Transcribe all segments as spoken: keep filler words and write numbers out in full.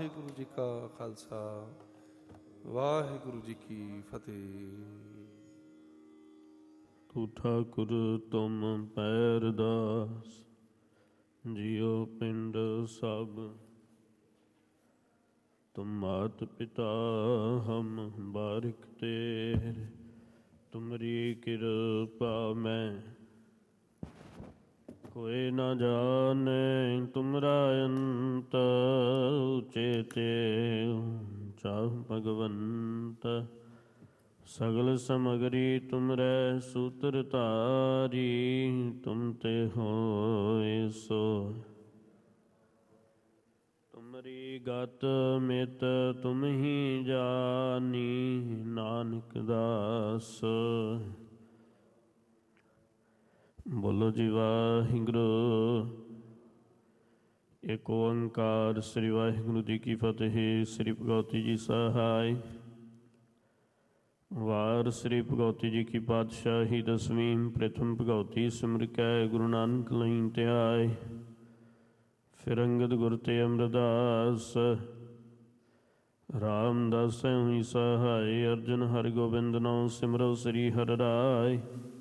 ਵਾਹਿਗੁਰੂ ਜੀ ਕਾ ਖਾਲਸਾ ਵਾਹਿਗੁਰੂ ਜੀ ਕੀ ਫਤਿਹ। ਤੂੰ ਠਾਕੁਰ ਤੁਮ ਪੈਰਦਾਸ, ਜਿਉ ਪਿੰਡ ਸਭ ਤੁਮ ਮਾਤ ਪਿਤਾ ਹਮ ਬਾਰਿਕ ਤੇਰੇ। ਤੁਮਰੀ ਕਿਰਪਾ ਮੈਂ ਕੋਇ ਨਾ ਜਾਣੇ, ਤੁਮਰਾ ਅੰਤ ਉਚੇਤੇ ਚਾਹ ਭਗਵੰਤ। ਸਗਲ ਸਮਗਰੀ ਤੁਮਰੈ ਸੂਤਰ ਧਾਰੀ, ਤੁਮ ਤੇ ਹੋਇ ਸੋਇ। ਤੁਮਰੀ ਗਤ ਮਿਤ ਤੁਮ ਹੀ ਜਾਨੀ, ਨਾਨਕ ਦਾਸ। ਬੋਲੋ ਜੀ ਵਾਹਿਗੁਰੂ। ਏਕ ਓੰਕਾਰ ਸ੍ਰੀ ਵਾਹਿਗੁਰੂ ਜੀ ਕੀ ਫਤਿਹ। ਸ੍ਰੀ ਭਗਵਤੀ ਜੀ ਸਹਾਇ। ਵਾਰ ਸ੍ਰੀ ਭਗਵਤੀ ਜੀ ਕੀ ਪਾਤਸ਼ਾਹੀ ਦਸਵੀਂ। ਪ੍ਰਥਮ ਭਗਵਤੀ ਸਿਮਰ ਕੈ ਗੁਰੂ ਨਾਨਕ ਲਈ ਧਿਆਏ। ਫਿਰ ਅੰਗਦ ਗੁਰ ਤੇ ਅਮਰਦਾਸ, ਰਾਮਦਾਸੈ ਹੋਈ ਸਹਾਇ। ਅਰਜਨ ਹਰਿ ਗੋਬਿੰਦ ਨਾਮ ਸਿਮਰੋ ਸ੍ਰੀ ਹਰਿ ਰਾਇ।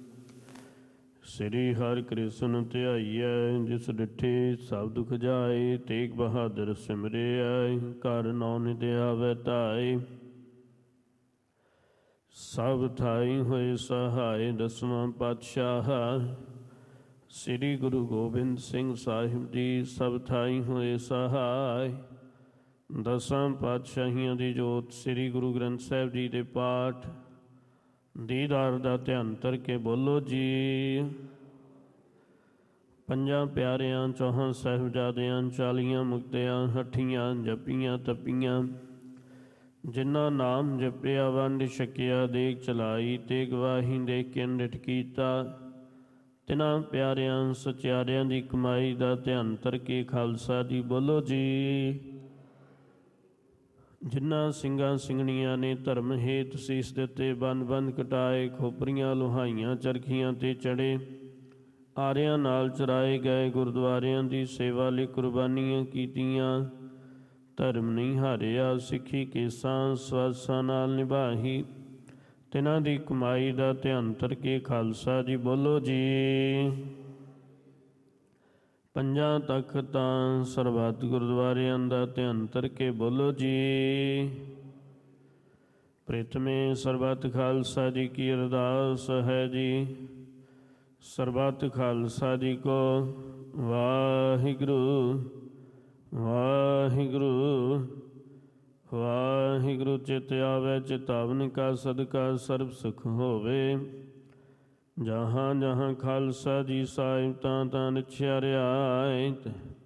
ਸ੍ਰੀ ਹਰਿ ਕ੍ਰਿਸ਼ਨ ਧਿਆਈਐ, ਜਿਸ ਡਿਠੇ ਸਭ ਦੁਖ ਜਾਏ। ਤੇਗ ਬਹਾਦਰ ਸਿਮਰਿਐ, ਘਰ ਨੌ ਨਿਧ ਆਵੈ ਧਾਇ। ਸਭ ਥਾਈ ਹੋਏ ਸਹਾਇ। ਦਸਵਾਂ ਪਾਤਸ਼ਾਹ ਸ੍ਰੀ ਗੁਰੂ ਗੋਬਿੰਦ ਸਿੰਘ ਸਾਹਿਬ ਜੀ, ਸਭ ਥਾਈ ਹੋਏ ਸਹਾਇ। ਦਸਾਂ ਪਾਤਸ਼ਾਹੀਆਂ ਦੀ ਜੋਤ ਸ੍ਰੀ ਗੁਰੂ ਗ੍ਰੰਥ ਸਾਹਿਬ ਜੀ ਦੇ ਪਾਠ ਦੀਦਾਰ ਦਾ ਧਿਆਨ ਧਰ ਕੇ ਬੋਲੋ ਜੀ। ਪੰਜਾਂ ਪਿਆਰਿਆਂ, ਚੌਹਾਂ ਸਾਹਿਬਜ਼ਾਦਿਆਂ, ਚਾਲੀਆਂ ਮੁਕਤਿਆਂ, ਹੱਠੀਆਂ ਜਪੀਆਂ ਤਪੀਆਂ, ਜਿਨ੍ਹਾਂ ਨਾਮ ਜਪਿਆ ਵੰਡ ਛਕਿਆ, ਦੇਗ ਚਲਾਈ ਤੇ ਗਵਾਹੀ ਦੇ ਕੇ ਅੰਡਿਠ ਕੀਤਾ। ਤਿਨਾਂ ਪਿਆਰਿਆਂ ਸਚਿਆਰਿਆਂ ਦੀ ਕਮਾਈ ਦਾ ਧਿਆਨ ਧਰ ਕੇ ਖਾਲਸਾ ਜੀ ਬੋਲੋ ਜੀ। ਜਿਨ੍ਹਾਂ ਸਿੰਘਾਂ ਸਿੰਘਣੀਆਂ ਨੇ ਧਰਮ ਹੇਤ ਸੀਸ ਦਿੱਤੇ, ਬੰਦ ਬੰਦ ਕਟਾਏ, ਖੋਪਰੀਆਂ ਲੁਹਾਈਆਂ, ਚਰਖੀਆਂ ਤੇ ਚੜੇ, ਆਰਿਆਂ ਨਾਲ ਚਰਾਏ ਗਏ, ਗੁਰਦੁਆਰਿਆਂ ਦੀ ਸੇਵਾ ਲਈ ਕੁਰਬਾਨੀਆਂ ਕੀਤੀਆਂ, ਧਰਮ ਨਹੀਂ ਹਾਰਿਆ, ਸਿੱਖੀ ਕੇਸਾਂ ਸਵਾਸਾਂ ਨਾਲ ਨਿਭਾਹੀ। ਤਿਨਾਂ ਦੀ ਕਮਾਈ ਦਾ ਧਿਆਨ ਧਰ ਕੇ ਖਾਲਸਾ ਜੀ ਬੋਲੋ ਜੀ। ਪੰਜਾਂ ਤਖ਼ਤਾਂ ਸਰਬੱਤ ਗੁਰਦੁਆਰਿਆਂ ਦਾ ਧਿਆਨ ਧਰ ਕੇ ਬੋਲੋ ਜੀ। ਪ੍ਰਥਮੇ ਸਰਬੱਤ ਖਾਲਸਾ ਜੀ ਕੀ ਅਰਦਾਸ ਹੈ ਜੀ। ਸਰਬੱਤ ਖਾਲਸਾ ਜੀ ਕੋ ਵਾਹਿਗੁਰੂ ਵਾਹਿਗੁਰੂ ਵਾਹਿਗੁਰੂ। ਚਿਤ ਆਵੈ ਚਿਤਾਵਨ ਕਾ ਸਦਕਾ ਸਰਬ ਸੁਖ ਹੋਵੇ। ਜਹਾਂ ਜਹਾਂ ਖਾਲਸਾ ਜੀ ਸਾਹਿਬ ਤਾਂ ਤਾਂ ਰਛਿਆ ਰਿਆਇਤ।